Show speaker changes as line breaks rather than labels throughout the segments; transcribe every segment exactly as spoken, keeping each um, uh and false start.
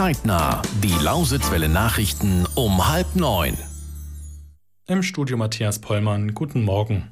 Zeitnah. Die Lausitzwelle Nachrichten um halb neun.
Im Studio Matthias Pollmann. Guten Morgen.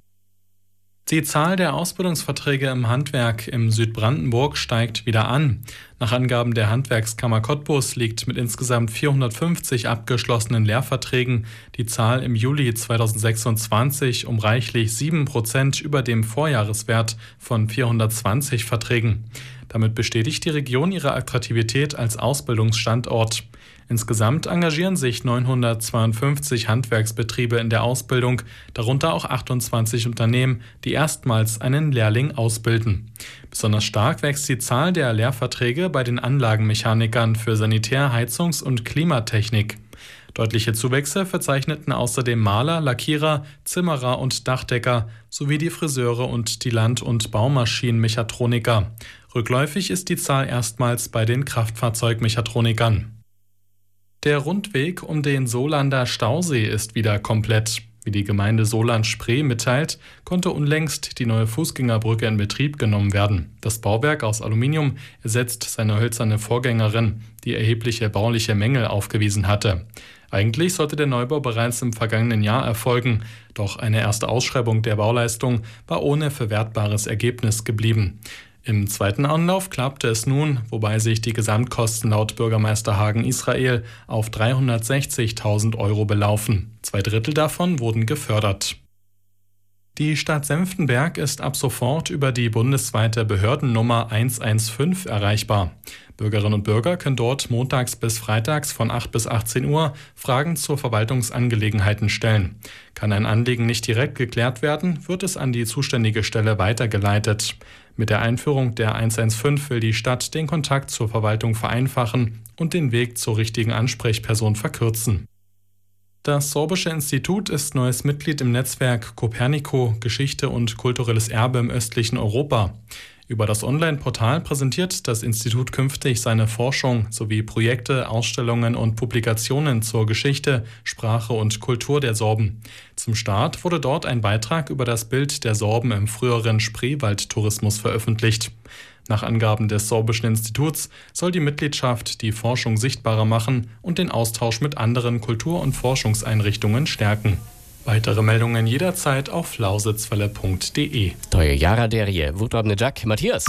Die Zahl der Ausbildungsverträge im Handwerk im Südbrandenburg steigt wieder an. Nach Angaben der Handwerkskammer Cottbus liegt mit insgesamt vierhundertfünfzig abgeschlossenen Lehrverträgen die Zahl im Juli zweitausendsechsundzwanzig um reichlich sieben Prozent über dem Vorjahreswert von vierhundertzwanzig Verträgen. Damit bestätigt die Region ihre Attraktivität als Ausbildungsstandort. Insgesamt engagieren sich neunhundertzweiundfünfzig Handwerksbetriebe in der Ausbildung, darunter auch achtundzwanzig Unternehmen, die erstmals einen Lehrling ausbilden. Besonders stark wächst die Zahl der Lehrverträge bei den Anlagenmechanikern für Sanitär-, Heizungs- und Klimatechnik. Deutliche Zuwächse verzeichneten außerdem Maler, Lackierer, Zimmerer und Dachdecker sowie die Friseure und die Land- und Baumaschinenmechatroniker. Rückläufig ist die Zahl erstmals bei den Kraftfahrzeugmechatronikern. Der Rundweg um den Solander Stausee ist wieder komplett. Wie die Gemeinde Soland-Spree mitteilt, konnte unlängst die neue Fußgängerbrücke in Betrieb genommen werden. Das Bauwerk aus Aluminium ersetzt seine hölzerne Vorgängerin, die erhebliche bauliche Mängel aufgewiesen hatte. Eigentlich sollte der Neubau bereits im vergangenen Jahr erfolgen, doch eine erste Ausschreibung der Bauleistung war ohne verwertbares Ergebnis geblieben. Im zweiten Anlauf klappte es nun, wobei sich die Gesamtkosten laut Bürgermeister Hagen Israel auf dreihundertsechzigtausend Euro belaufen. Zwei Drittel davon wurden gefördert. Die Stadt Senftenberg ist ab sofort über die bundesweite Behördennummer eins eins fünf erreichbar. Bürgerinnen und Bürger können dort montags bis freitags von acht bis achtzehn Uhr Fragen zu Verwaltungsangelegenheiten stellen. Kann ein Anliegen nicht direkt geklärt werden, wird es an die zuständige Stelle weitergeleitet. Mit der Einführung der eins eins fünf will die Stadt den Kontakt zur Verwaltung vereinfachen und den Weg zur richtigen Ansprechperson verkürzen. Das Sorbische Institut ist neues Mitglied im Netzwerk Copernico – Geschichte und kulturelles Erbe im östlichen Europa. Über das Online-Portal präsentiert das Institut künftig seine Forschung sowie Projekte, Ausstellungen und Publikationen zur Geschichte, Sprache und Kultur der Sorben. Zum Start wurde dort ein Beitrag über das Bild der Sorben im früheren Spreewaldtourismus veröffentlicht. Nach Angaben des Sorbischen Instituts soll die Mitgliedschaft die Forschung sichtbarer machen und den Austausch mit anderen Kultur- und Forschungseinrichtungen stärken. Weitere Meldungen jederzeit auf lausitzwelle punkt de.
Teure Jara Derje, Wurtwabne Jack, Matthias.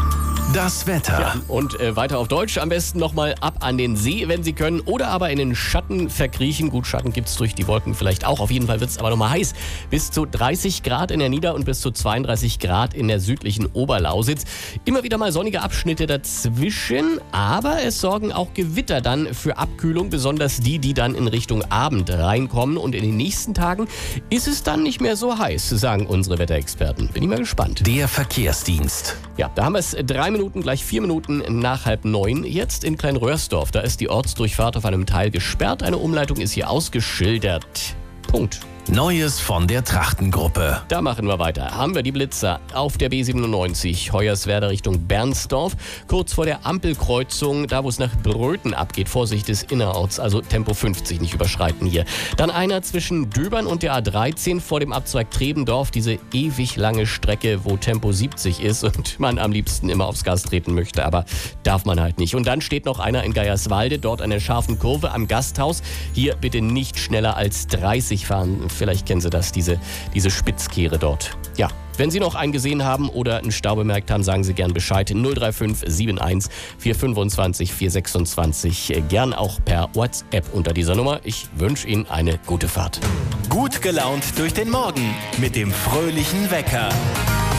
Das Wetter.
Ja, und äh, weiter auf Deutsch, am besten nochmal ab an den See, wenn Sie können, oder aber in den Schatten verkriechen. Gut, Schatten gibt es durch die Wolken vielleicht auch. Auf jeden Fall wird es aber nochmal heiß. Bis zu dreißig Grad in der Nieder- und bis zu zweiunddreißig Grad in der südlichen Oberlausitz. Immer wieder mal sonnige Abschnitte dazwischen, aber es sorgen auch Gewitter dann für Abkühlung, besonders die, die dann in Richtung Abend reinkommen. Und in den nächsten Tagen ist es dann nicht mehr so heiß, sagen unsere Wetterexperten. Bin ich mal gespannt.
Der Verkehrsdienst.
Ja, da haben wir es drei Minuten, gleich vier Minuten nach halb neun. Jetzt in Kleinröhrsdorf, da ist die Ortsdurchfahrt auf einem Teil gesperrt. Eine Umleitung ist hier ausgeschildert. Punkt.
Neues von der Trachtengruppe.
Da machen wir weiter. Haben wir die Blitzer auf der B siebenundneunzig, Hoyerswerda Richtung Bernsdorf. Kurz vor der Ampelkreuzung, da wo es nach Bröthen abgeht. Vorsicht des Innerorts, also Tempo fünfzig nicht überschreiten hier. Dann einer zwischen Döbern und der A dreizehn vor dem Abzweig Trebendorf. Diese ewig lange Strecke, wo Tempo siebzig ist und man am liebsten immer aufs Gas treten möchte, aber darf man halt nicht. Und dann steht noch einer in Geierswalde, dort an der scharfen Kurve am Gasthaus. Hier bitte nicht schneller als dreißig fahren. Vielleicht kennen Sie das, diese, diese Spitzkehre dort. Ja, wenn Sie noch einen gesehen haben oder einen Stau bemerkt haben, sagen Sie gern Bescheid. null drei fünf sieben eins vier fünfundzwanzig vier sechsundzwanzig. Gern auch per WhatsApp unter dieser Nummer. Ich wünsche Ihnen eine gute Fahrt.
Gut gelaunt durch den Morgen mit dem fröhlichen Wecker.